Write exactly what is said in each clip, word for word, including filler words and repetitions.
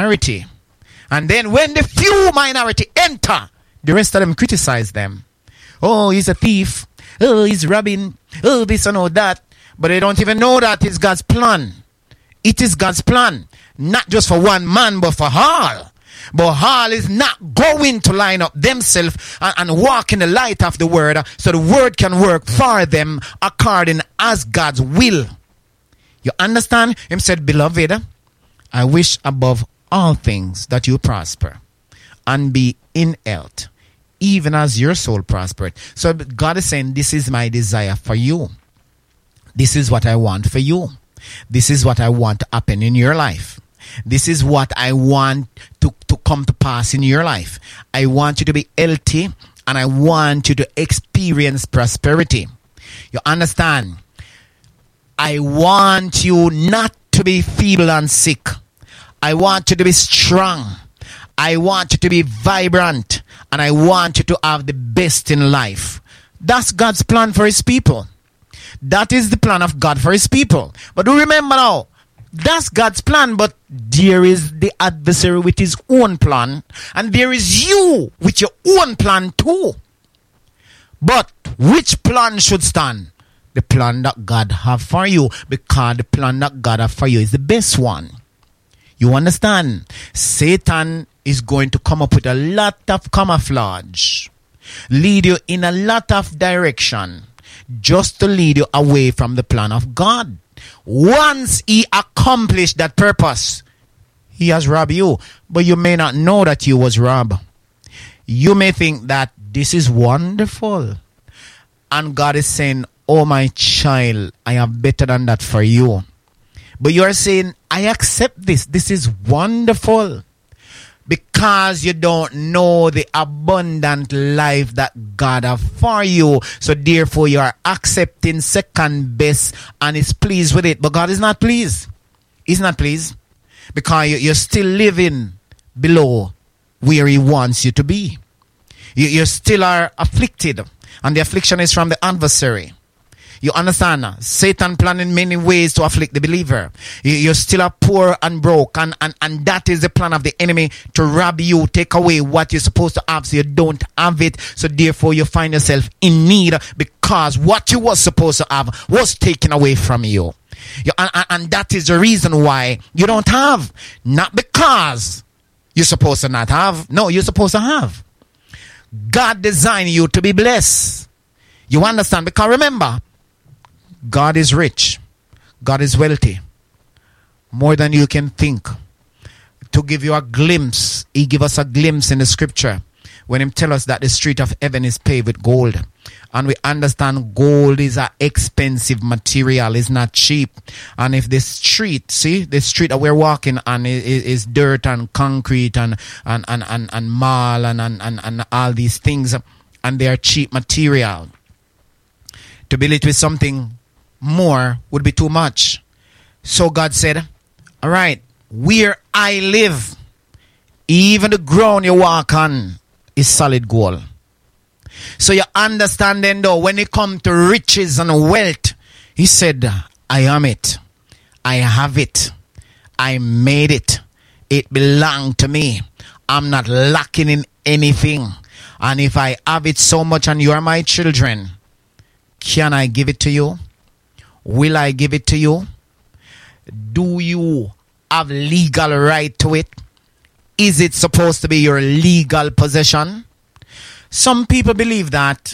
minority. And then when the few minority enter, the rest of them criticize them. Oh, he's a thief. Oh, he's robbing. Oh, this and all that. But they don't even know that it's God's plan. It is God's plan. Not just for one man, but for all. But all is not going to line up themselves and, and walk in the light of the word, so the word can work for them according as God's will. You understand? Him said, beloved, I wish above all things that you prosper and be in health, even as your soul prospered. So God is saying, this is my desire for you. This is what I want for you. This is what I want to happen in your life. This is what I want to, to come to pass in your life. I want you to be healthy and I want you to experience prosperity. You understand? I want you not to be feeble and sick. I want you to be strong. I want you to be vibrant. And I want you to have the best in life. That's God's plan for his people. That is the plan of God for his people. But do remember now, that's God's plan, but there is the adversary with his own plan, and there is you with your own plan too. But which plan should stand? The plan that God have for you, because the plan that God have for you is the best one. You understand? Satan is going to come up with a lot of camouflage, lead you in a lot of direction, just to lead you away from the plan of God. Once he accomplished that purpose, he has robbed you. But you may not know that you was robbed. You may think that this is wonderful. And God is saying, oh my child, I have better than that for you. But you are saying, I accept this. This is wonderful. Because you don't know the abundant life that God has for you. So therefore you are accepting second best and is pleased with it. But God is not pleased. He's not pleased. Because you're still living below where he wants you to be. You, you still are afflicted. And the affliction is from the adversary. You understand? Satan plans in many ways to afflict the believer. You, you're still are poor and broke. And, and, and that is the plan of the enemy, to rob you, take away what you're supposed to have so you don't have it. So therefore you find yourself in need, because what you was supposed to have was taken away from you. you and, and, and that is the reason why you don't have. Not because you're supposed to not have. No, you're supposed to have. God designed you to be blessed. You understand? Because remember, God is rich. God is wealthy. More than you can think. To give you a glimpse, he give us a glimpse in the scripture when he tell us that the street of heaven is paved with gold. And we understand gold is an expensive material. It's not cheap. And if the street, see, the street that we're walking on is, is dirt and concrete and, and, and, and, and marl and, and, and, and all these things, and they are cheap material, to build it with something more would be too much. So God said, all right, where I live, even the ground you walk on is solid gold. So you understand then though, when it comes to riches and wealth, he said, I am it. I have it. I made it. It belonged to me. I'm not lacking in anything. And if I have it so much and you are my children, can I give it to you? Will I give it to you? Do you have legal right to it? Is it supposed to be your legal possession? Some people believe that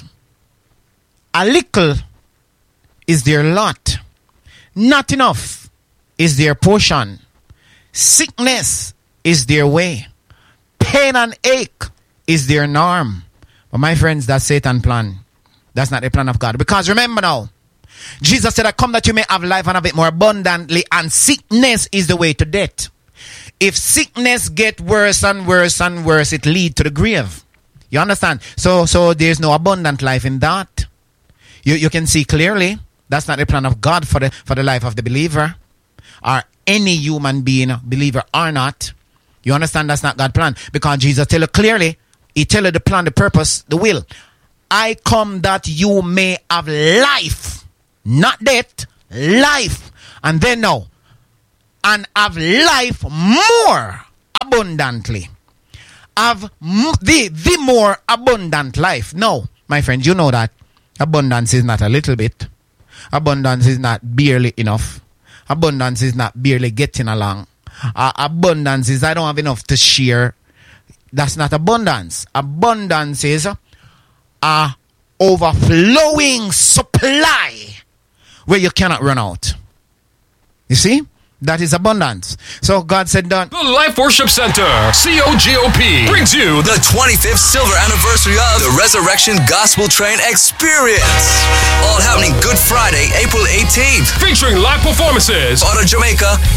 a little is their lot. Not enough is their portion. Sickness is their way. Pain and ache is their norm. But my friends, that's Satan's plan. That's not the plan of God. Because remember now, Jesus said, I come that you may have life and have it more abundantly, and sickness is the way to death. If sickness get worse and worse and worse, it lead to the grave. You understand? So so there's no abundant life in that. You you can see clearly that's not the plan of God for the for the life of the believer, or any human being, believer or not. You understand that's not God's plan, because Jesus tell you clearly, he tell you the plan, the purpose, the will. I come that you may have life. Not death, life. And then now, and have life more abundantly. Have m- the, the more abundant life. No, my friends, you know that abundance is not a little bit. Abundance is not barely enough. Abundance is not barely getting along. Uh, abundance is I don't have enough to share. That's not abundance. Abundance is a overflowing supply where you cannot run out. You see? That is abundance. So God said that. The Life Worship Center, C O G O P, brings you the twenty-fifth silver anniversary of the Resurrection Gospel Train Experience. All happening Good Friday, April eighteenth. Featuring live performances out of Jamaica,